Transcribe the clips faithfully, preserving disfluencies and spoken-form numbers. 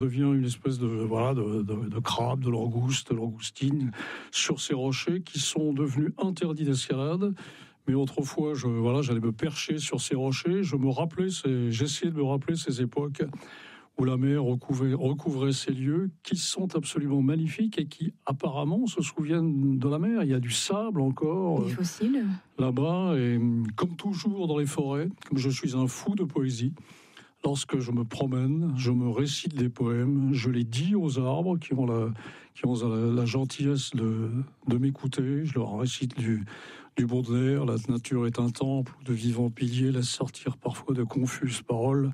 devient une espèce de voilà de, de, de crabe, de langouste, de langoustine sur ces rochers qui sont devenus interdits d'escalade. Mais autrefois, je, voilà, j'allais me percher sur ces rochers. Je me rappelais, ces, j'essayais de me rappeler ces époques où la mer recouvrait, recouvrait ces lieux qui sont absolument magnifiques et qui apparemment se souviennent de la mer. Il y a du sable encore. Des fossiles. Euh, là-bas. Et comme toujours dans les forêts, comme je suis un fou de poésie, lorsque je me promène, je me récite des poèmes, je les dis aux arbres qui ont la, qui ont la, la gentillesse de, de m'écouter. Je leur récite du, du Baudelaire, la nature est un temple où de vivants piliers laissent sortir parfois de confuses paroles.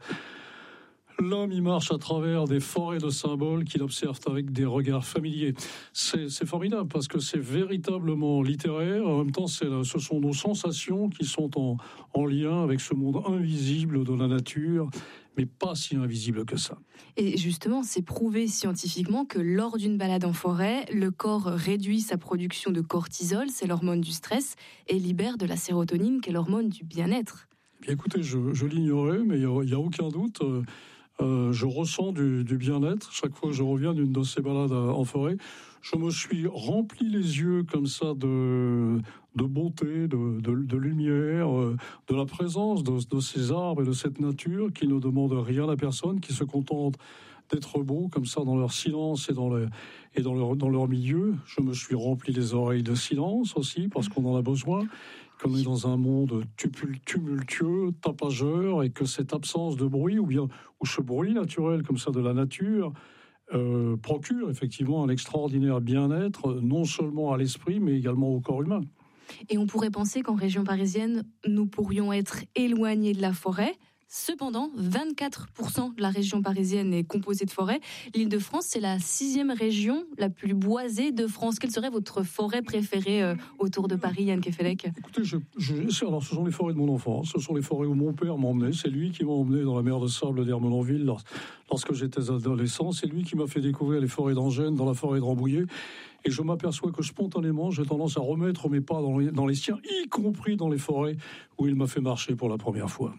L'homme y marche à travers des forêts de symboles qu'il observe avec des regards familiers. C'est, c'est formidable parce que c'est véritablement littéraire. En même temps, c'est, ce sont nos sensations qui sont en, en lien avec ce monde invisible de la nature, mais pas si invisible que ça. Et justement, c'est prouvé scientifiquement que lors d'une balade en forêt, le corps réduit sa production de cortisol, c'est l'hormone du stress, et libère de la sérotonine, qui est l'hormone du bien-être. Bien, écoutez, je, je l'ignorais, mais il n'y a, a aucun doute. Euh, Euh, je ressens du, du bien-être chaque fois que je reviens d'une de ces balades en forêt. Je me suis rempli les yeux comme ça de, de beauté, de, de, de lumière, de la présence de, de ces arbres et de cette nature qui ne demandent rien à personne, qui se contentent d'être beaux comme ça dans leur silence et dans, les, et dans, leur, dans leur milieu. Je me suis rempli les oreilles de silence aussi parce qu'on en a besoin. Qu'on est dans un monde tumultueux, tapageur, et que cette absence de bruit, ou bien ou ce bruit naturel comme ça de la nature, euh, procure effectivement un extraordinaire bien-être, non seulement à l'esprit, mais également au corps humain. Et on pourrait penser qu'en région parisienne, nous pourrions être éloignés de la forêt. Cependant, vingt-quatre pour cent de la région parisienne est composée de forêts. L'Île-de-France, c'est la sixième région la plus boisée de France. Quelle serait votre forêt préférée euh, autour de Paris, Yann Kefelec ? Écoutez, je, je, alors, ce sont les forêts de mon enfance. Ce sont les forêts où mon père m'a emmené. C'est lui qui m'a emmené dans la mer de sable d'Ermenonville lors, lorsque j'étais adolescent. C'est lui qui m'a fait découvrir les forêts d'Angennes, dans la forêt de Rambouillet. Et je m'aperçois que spontanément, j'ai tendance à remettre mes pas dans les, dans les siens, y compris dans les forêts où il m'a fait marcher pour la première fois.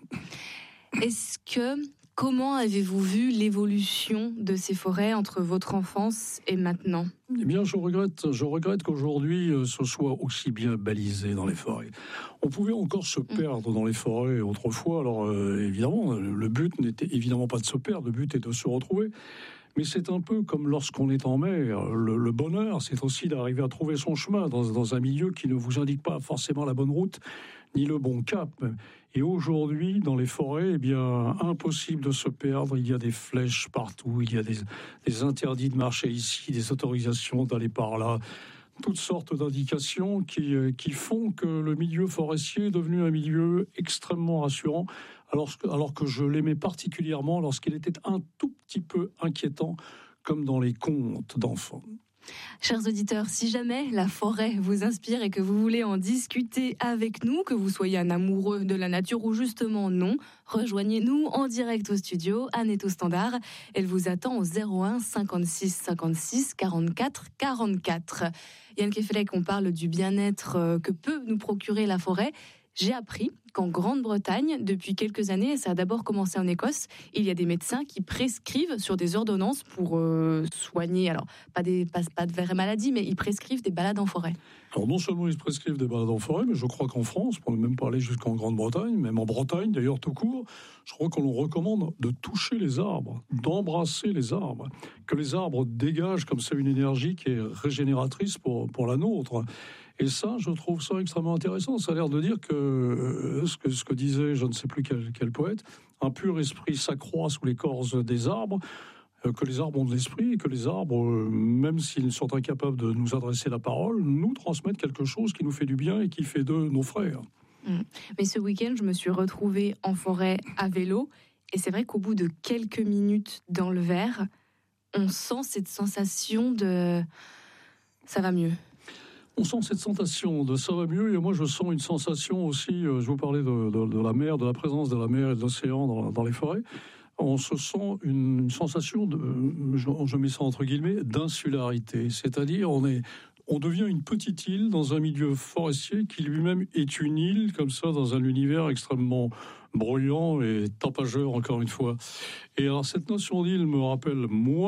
Est-ce que, comment avez-vous vu l'évolution de ces forêts entre votre enfance et maintenant ? Eh bien, je regrette, je regrette qu'aujourd'hui, ce soit aussi bien balisé dans les forêts. On pouvait encore se perdre dans les forêts autrefois. Alors, euh, évidemment, le but n'était évidemment pas de se perdre, le but est de se retrouver. Mais c'est un peu comme lorsqu'on est en mer. Le, le bonheur, c'est aussi d'arriver à trouver son chemin dans, dans un milieu qui ne vous indique pas forcément la bonne route, ni le bon cap. Et aujourd'hui, dans les forêts, eh bien, impossible de se perdre. Il y a des flèches partout, il y a des, des interdits de marcher ici, des autorisations d'aller par là, toutes sortes d'indications qui, qui font que le milieu forestier est devenu un milieu extrêmement rassurant, alors, alors que je l'aimais particulièrement lorsqu'il était un tout petit peu inquiétant, comme dans les contes d'enfants. Chers auditeurs, si jamais la forêt vous inspire et que vous voulez en discuter avec nous, que vous soyez un amoureux de la nature ou justement non, rejoignez-nous en direct au studio. Anne est au standard. Elle vous attend au zéro un cinquante-six cinquante-six quarante-quatre quarante-quatre. Yann Kefelec, on parle du bien-être que peut nous procurer la forêt. J'ai appris qu'en Grande-Bretagne, depuis quelques années, et ça a d'abord commencé en Écosse, il y a des médecins qui prescrivent sur des ordonnances pour euh, soigner, alors pas, des, pas, pas de vraies maladies, mais ils prescrivent des balades en forêt. Alors non seulement ils prescrivent des balades en forêt, mais je crois qu'en France, pour ne même pas aller jusqu'en Grande-Bretagne, même en Bretagne d'ailleurs tout court, je crois qu'on nous recommande de toucher les arbres, d'embrasser les arbres, que les arbres dégagent comme ça une énergie qui est régénératrice pour, pour la nôtre. Et ça, je trouve ça extrêmement intéressant. Ça a l'air de dire que euh, ce que, ce que disait, je ne sais plus quel, quel poète, un pur esprit s'accroît sous l'écorce des arbres, euh, que les arbres ont de l'esprit et que les arbres, euh, même s'ils sont incapables de nous adresser la parole, nous transmettent quelque chose qui nous fait du bien et qui fait d'eux nos frères. Mmh. Mais ce week-end, je me suis retrouvée en forêt à vélo et c'est vrai qu'au bout de quelques minutes dans le verre, on sent cette sensation de ça va mieux. On sent cette sensation de ça va mieux, et moi je sens une sensation aussi, euh, je vous parlais de, de, de la mer, de la présence de la mer et de l'océan dans, dans les forêts, on se sent une, une sensation, de, je, je mets ça entre guillemets, d'insularité, c'est-à-dire on est... On devient une petite île dans un milieu forestier qui lui-même est une île, comme ça, dans un univers extrêmement bruyant et tapageur encore une fois. Et alors cette notion d'île me rappelle moi